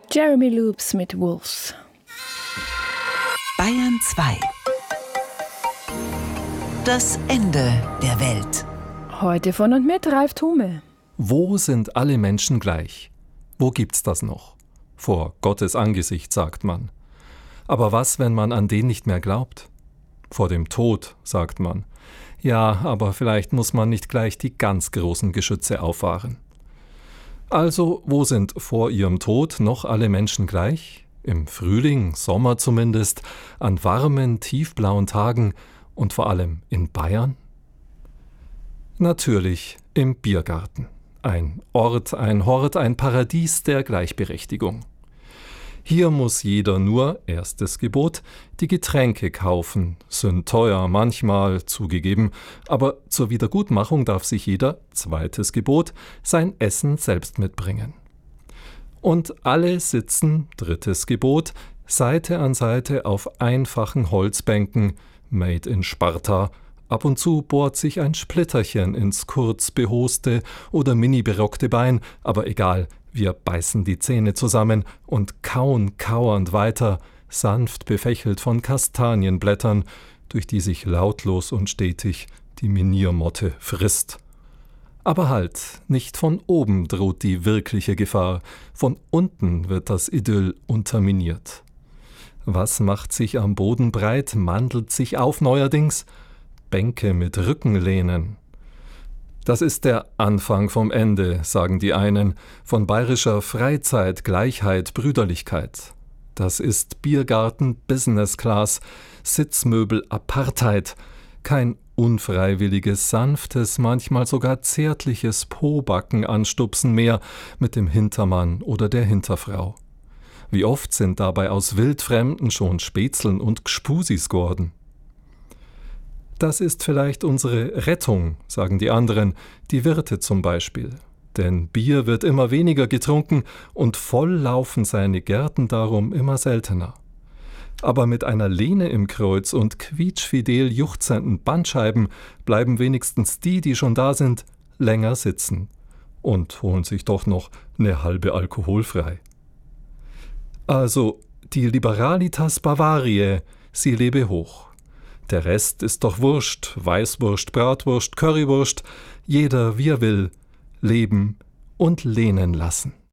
Jeremy Loops mit Wolves. Bayern 2. Das Ende der Welt. Heute von und mit Ralf Thume. Wo sind alle Menschen gleich? Wo gibt's das noch? Vor Gottes Angesicht, sagt man. Aber was, wenn man an den nicht mehr glaubt? Vor dem Tod, sagt man. Ja, aber vielleicht muss man nicht gleich die ganz großen Geschütze auffahren. Also, wo sind vor ihrem Tod noch alle Menschen gleich? Im Frühling, Sommer zumindest, an warmen, tiefblauen Tagen und vor allem in Bayern? Natürlich im Biergarten. Ein Ort, ein Hort, ein Paradies der Gleichberechtigung. Hier muss jeder nur, erstes Gebot, die Getränke kaufen, sind teuer manchmal, zugegeben, aber zur Wiedergutmachung darf sich jeder, zweites Gebot, sein Essen selbst mitbringen. Und alle sitzen, drittes Gebot, Seite an Seite auf einfachen Holzbänken, made in Sparta. Ab und zu bohrt sich ein Splitterchen ins kurz behoste oder mini-berockte Bein, aber egal, wir beißen die Zähne zusammen und kauen kauernd weiter, sanft befächelt von Kastanienblättern, durch die sich lautlos und stetig die Miniermotte frisst. Aber halt, nicht von oben droht die wirkliche Gefahr, von unten wird das Idyll unterminiert. Was macht sich am Boden breit, mandelt sich auf neuerdings? Bänke mit Rückenlehnen. Das ist der Anfang vom Ende, sagen die einen, von bayerischer Freizeit, Gleichheit, Brüderlichkeit. Das ist Biergarten Business Class, Sitzmöbel Apartheid, kein unfreiwilliges, sanftes, manchmal sogar zärtliches Po-Backen anstupsen mehr mit dem Hintermann oder der Hinterfrau. Wie oft sind dabei aus Wildfremden schon Spätzeln und Gspusis geworden. Das ist vielleicht unsere Rettung, sagen die anderen, die Wirte zum Beispiel. Denn Bier wird immer weniger getrunken und voll laufen seine Gärten darum immer seltener. Aber mit einer Lehne im Kreuz und quietschfidel juchzenden Bandscheiben bleiben wenigstens die, die schon da sind, länger sitzen und holen sich doch noch eine halbe alkoholfrei. Also, die Liberalitas Bavariae, sie lebe hoch. Der Rest ist doch Wurst, Weißwurst, Bratwurst, Currywurst, jeder wie er will, leben und lehnen lassen.